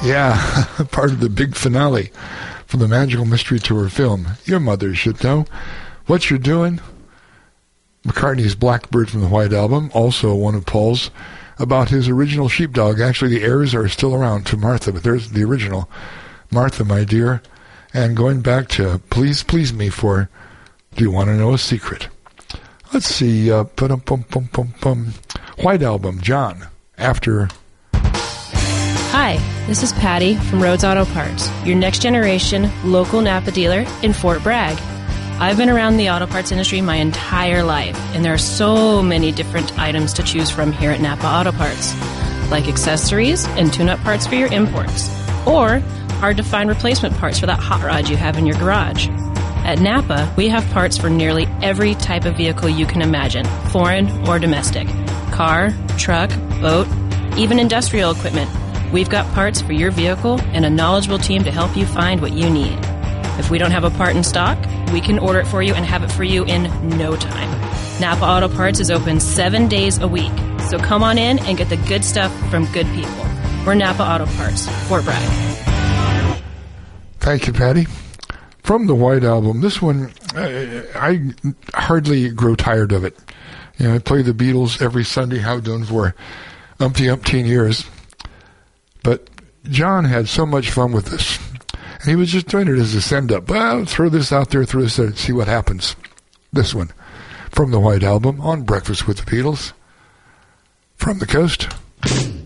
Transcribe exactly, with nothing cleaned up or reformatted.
Yeah, part of the big finale from the Magical Mystery Tour film. Your mother should know what you're doing. McCartney's Blackbird from the White Album, also one of Paul's, about his original sheepdog. Actually, the heirs are still around to Martha, but there's the original. Martha, my dear. And going back to Please Please Me for Do You Want to Know a Secret? Let's see. Uh, pum, pum, pum, pum, pum. White Album, John, after... Hi, this is Patty from Rhodes Auto Parts, your next generation local Napa dealer in Fort Bragg. I've been around the auto parts industry my entire life, and there are so many different items to choose from here at Napa Auto Parts, like accessories and tune-up parts for your imports, or hard-to-find replacement parts for that hot rod you have in your garage. At Napa, we have parts for nearly every type of vehicle you can imagine, foreign or domestic. Car, truck, boat, even industrial equipment. We've got parts for your vehicle and a knowledgeable team to help you find what you need. If we don't have a part in stock, we can order it for you and have it for you in no time. Napa Auto Parts is open seven days a week, so come on in and get the good stuff from good people. We're Napa Auto Parts, Fort Bragg. Thank you, Patty. From the White Album, this one, I, I hardly grow tired of it. You know, I play the Beatles every Sunday, have done for umpty umpteen years. But John had so much fun with this. And he was just doing it as a send-up. Well, throw this out there, throw this out, see what happens. This one, from the White Album, on Breakfast with the Beatles, from the coast.